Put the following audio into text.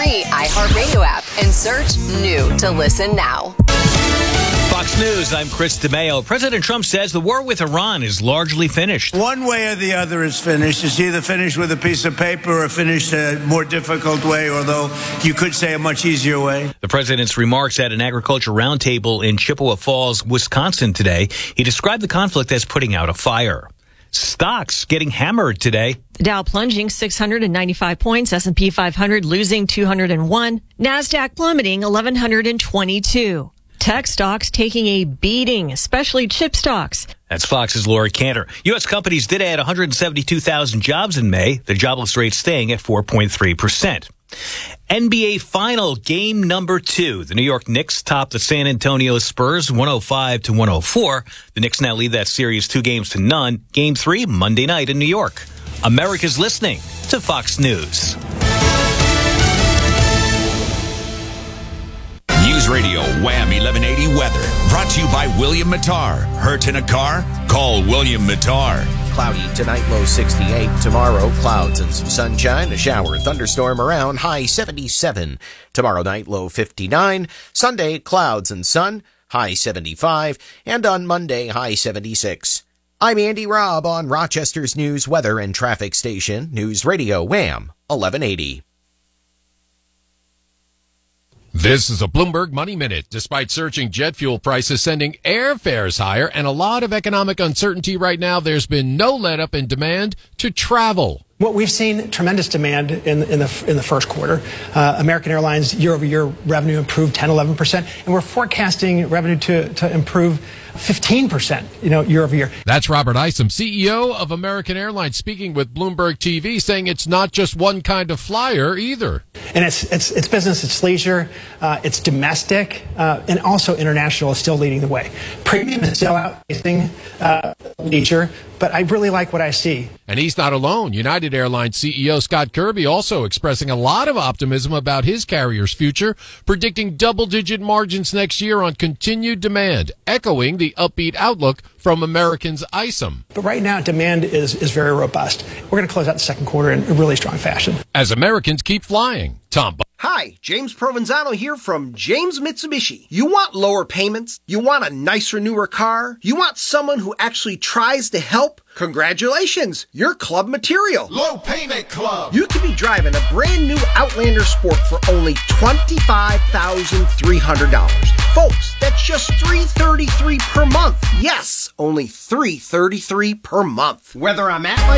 the iHeartRadio app and search New to listen now. Fox News, I'm Chris DeMeo. President Trump says the war with Iran is largely finished. One way or the other is finished. It's either finished with a piece of paper or finished a more difficult way, although you could say a much easier way. The president's remarks at an agriculture roundtable in Chippewa Falls, Wisconsin today. He described the conflict as putting out a fire. Stocks getting hammered today. The Dow plunging 695 points, S&P 500 losing 201, NASDAQ plummeting 1,122. Tech stocks taking a beating, especially chip stocks. That's Fox's Laura Cantor. U.S. companies did add 172,000 jobs in May, the jobless rate staying at 4.3%. NBA Final Game number 2. The New York Knicks topped the San Antonio Spurs 105-104. The Knicks now lead that series 2-0. Game 3, Monday night in New York. America's listening to Fox News. News Radio Wham 1180 weather. Brought to you by William Mattar. Hurt in a car? Call William Mattar. Cloudy tonight, low 68. Tomorrow, clouds and some sunshine. A shower, thunderstorm around, high 77. Tomorrow night, low 59. Sunday, clouds and sun, high 75. And on Monday, high 76. I'm Andy Robb on Rochester's news, weather, and traffic station, News Radio Wham 1180. This is a Bloomberg Money Minute. Despite surging jet fuel prices sending airfares higher and a lot of economic uncertainty right now, there's been no let-up in demand to travel. What we've seen tremendous demand in the first quarter. American Airlines year-over-year revenue improved 10-11%, and we're forecasting revenue to improve 15%, year-over-year. That's Robert Isom, CEO of American Airlines, speaking with Bloomberg TV, saying it's not just one kind of flyer either. And it's business, it's leisure, it's domestic, and also international is still leading the way. Premium is still outpacing leisure, but I really like what I see. And he's not alone. United Airlines CEO Scott Kirby also expressing a lot of optimism about his carrier's future, predicting double-digit margins next year on continued demand, echoing the upbeat outlook from American's Isom. But right now, demand is very robust. We're going to close out the second quarter in a really strong fashion. As Americans keep flying. Tom. Hi, James Provenzano here from James Mitsubishi. You want lower payments? You want a nicer, newer car? You want someone who actually tries to help? Congratulations, you're club material. Low Payment Club. You could be driving a brand new Outlander Sport for only $25,300. Folks, that's just $333 per month. Yes, only $333 per month. Whether I'm at my